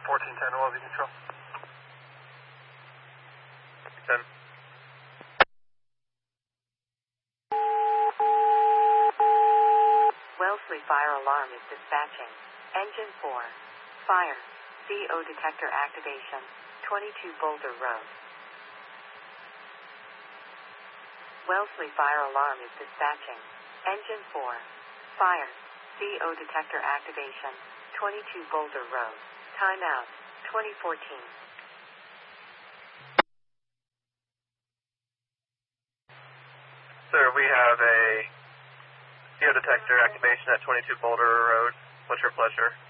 1410, OLV control. 10. Wellesley fire alarm is dispatching. Engine 4. Fire. CO detector activation. 22 Boulder Road. Wellesley fire alarm is dispatching. Engine 4. Fire. CO detector activation. 22 Boulder Road. Timeout. 2014. Sir, we have a CO detector activation at 22 Boulder Road. What's your pleasure?